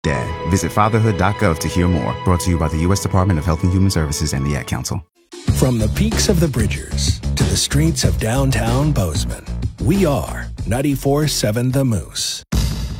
Dad. Visit fatherhood.gov to hear more. Brought to you by the U.S. Department of Health and Human Services and the Ad Council. From the peaks of the Bridgers to the streets of downtown Bozeman, we are 94.7 The Moose.